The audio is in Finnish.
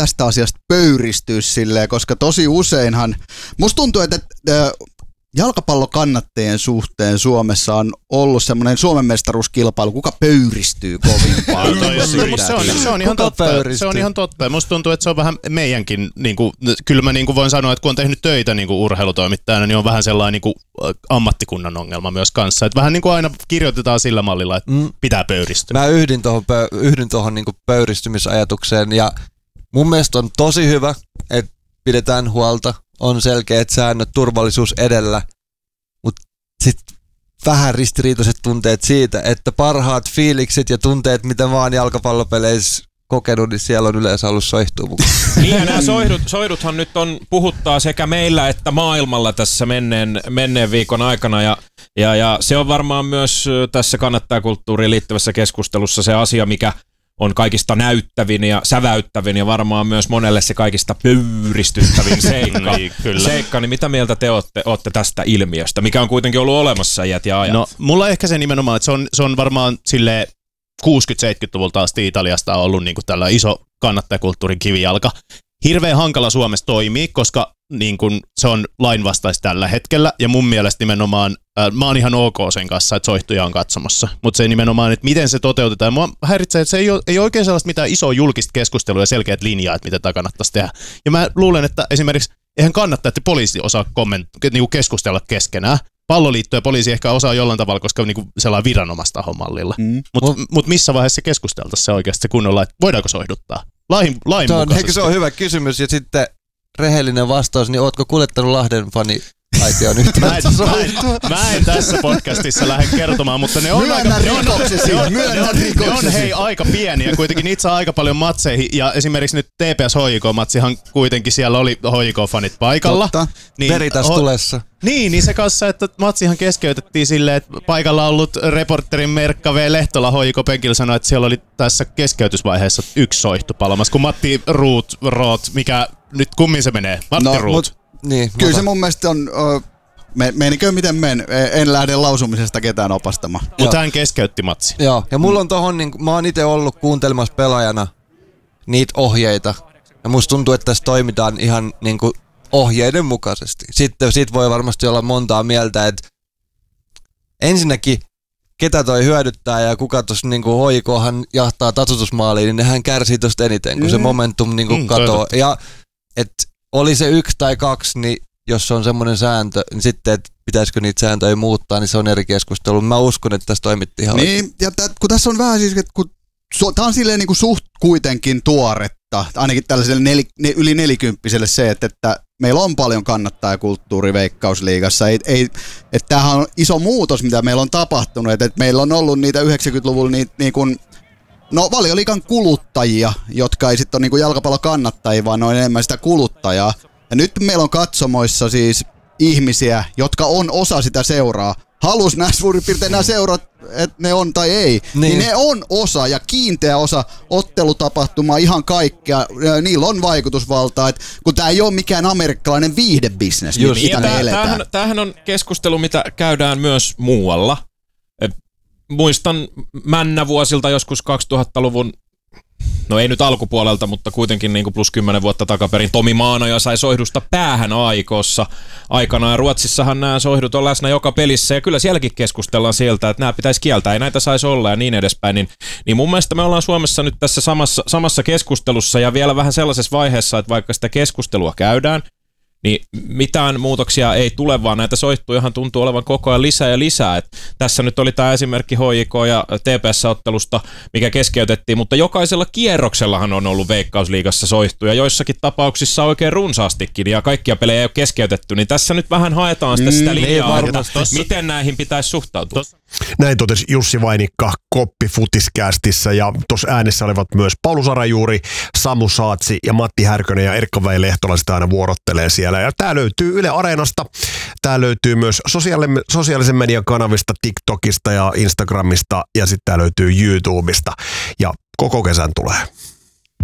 tästä asiasta pöyristyä silleen, koska tosi useinhan, musta tuntuu, että jalkapallokannattajien suhteen Suomessa on ollut semmoinen Suomen mestaruuskilpailu, kuka pöyristyy kovin paljon. Se on ihan totta. Se on ihan totta. Musta tuntuu, että se on vähän meidänkin, niinku, kyllä mä niinku voin sanoa, että kun on tehnyt töitä niinku urheilutoimittajana, niin on vähän sellainen niinku ammattikunnan ongelma myös kanssa. Että vähän niinku aina kirjoitetaan sillä mallilla, että pitää pöyristyä. Mä yhdyn tuohon niinku pöyristymisajatukseen ja mun mielestä on tosi hyvä, että pidetään huolta. On selkeät säännöt, turvallisuus edellä, mutta sitten vähän ristiriitaiset tunteet siitä, että parhaat fiilikset ja tunteet, mitä mä oon jalkapallopeleissä kokenut, niin siellä on yleensä ollut soihtua mukaan. Niin ja nämä soihduthan nyt puhuttaa sekä meillä että maailmalla tässä menneen viikon aikana ja se on varmaan myös tässä kannattajakulttuuriin liittyvässä keskustelussa se asia, mikä on kaikista näyttävin ja säväyttävin ja varmaan myös monelle se kaikista pöyristyttävin seikka. Niin mitä mieltä te ootte tästä ilmiöstä, mikä on kuitenkin ollut olemassa iät ja ajat? No, mulla ehkä se nimenomaan, että se on varmaan silleen 60-70-luvulta asti Italiasta on ollut niinku tällä iso kannattajakulttuurin kivijalka. Hirveän hankala Suomessa toimii, koska niin kun se on lainvastaista tällä hetkellä, ja mun mielestä nimenomaan, mä oon ihan ok sen kanssa, että soihtuja on katsomassa, mutta se nimenomaan, että miten se toteutetaan, mua häiritsee, että se ei oikein sellaista mitään isoa julkista keskustelua ja selkeät linjaa, että mitä tämä kannattaisi tehdä. Ja mä luulen, että esimerkiksi eihän kannattaa, että poliisi osaa niinku keskustella keskenään. Palloliitto ja poliisi ehkä osaa jollain tavalla, koska niinku sellainen viranomaistahon mallilla. Mutta missä vaiheessa keskusteltaisiin se oikeasti se kunnolla, että voidaanko soihduttaa? Lain mukaisesti. Se on hyvä kysymys ja sitten rehellinen vastaus, niin ootko kuljettanut Lahden fani aition yhtään? Mä en tässä podcastissa lähde kertomaan, mutta ne on aika pieniä. Kuitenkin niitä saa aika paljon matseihin. Ja esimerkiksi nyt TPS HJK-matsihan kuitenkin siellä oli HJK-fanit paikalla. Totta. Niin, Veritas tulessa. Niin se kanssa, että matsihan keskeytettiin silleen, että paikalla ollut reporterin Merkka V. Lehtola HJK-penkillä sanoi, että siellä oli tässä keskeytysvaiheessa yksi soihtu palamassa, kun Matti Roth, mikä nyt kummin se menee? Matti Roth. Niin, kyllä se mun mielestä on, menikö miten en lähde lausumisesta ketään opastamaan. Mutta hän keskeytti matsi. Joo, ja mulla on tohon, niin, mä oon itse ollut kuuntelemassa pelaajana niitä ohjeita, ja musta tuntuu, että tässä toimitaan ihan niin kuin ohjeiden mukaisesti. Sitten siitä voi varmasti olla montaa mieltä, että ensinnäkin ketä toi hyödyttää ja kuka tuossa niinku HJKhan jahtaa tasoitusmaaliin, niin nehän kärsii tosta eniten, kun se momentum niinku katoo. Ja et oli se 1 tai 2, niin jos se on semmoinen sääntö, niin sitten, että pitäisikö niitä sääntöjä muuttaa, niin se on eri keskustelu. Mä uskon, että tässä toimittiin ihan niin, ja kun tässä on vähän siis, että kun tämä on silleen niin kuin suht kuitenkin tuoretta, ainakin tällaiselle yli 40-vuotiaille se, että meillä on paljon kannattajakulttuuri Veikkausliigassa. Että tämähän on iso muutos, mitä meillä on tapahtunut. Että meillä on ollut niitä 90-luvulla niin kuin, no Valioliigan kuluttajia, jotka ei sitten ole niin kuin jalkapallokannattajia, vaan ne on enemmän sitä kuluttajaa. Ja nyt meillä on katsomoissa siis ihmisiä, jotka on osa sitä seuraa. Halus nämä suurin piirtein nämä seurat, että ne on tai ei, niin ne on osa ja kiinteä osa ottelutapahtumaa, ihan kaikkea. Niillä on vaikutusvaltaa, että kun tämä ei ole mikään amerikkalainen viihdebisnes, mitä me eletään. Tämähän on keskustelu, mitä käydään myös muualla. Muistan männävuosilta joskus 2000-luvun, no ei nyt alkupuolelta, mutta kuitenkin niin kuin plus 10 vuotta takaperin. Tomi Maanoja sai soihdusta päähän AIK:ssa aikanaan. Ja Ruotsissahan nämä soihdut on läsnä joka pelissä ja kyllä sielläkin keskustellaan sieltä, että nämä pitäisi kieltää, ei näitä saisi olla ja niin edespäin. Niin mun mielestä me ollaan Suomessa nyt tässä samassa keskustelussa ja vielä vähän sellaisessa vaiheessa, että vaikka sitä keskustelua käydään, niin mitään muutoksia ei tule, vaan näitä soihtujahan tuntuu olevan koko ajan lisää ja lisää. Et tässä nyt oli tämä esimerkki HJK ja TPS-ottelusta, mikä keskeytettiin, mutta jokaisella kierroksellahan on ollut Veikkausliigassa soihtuja, joissakin tapauksissa oikein runsaastikin, ja kaikkia pelejä ei ole keskeytetty, niin tässä nyt vähän haetaan sitä linjaa, että miten näihin pitäisi suhtautua. Näin totesi Jussi Vainikka Koppi Futiscastissa, ja tuossa äänessä olivat myös Paulu Sarajuuri, Samu Saatsi ja Matti Härkönen ja Erkka V. Lehtola sitä aina vuorottelee siellä. Ja tää löytyy Yle Areenasta, tää löytyy myös sosiaalisen median kanavista, TikTokista ja Instagramista, ja sitten tää löytyy YouTubesta. Ja koko kesän tulee.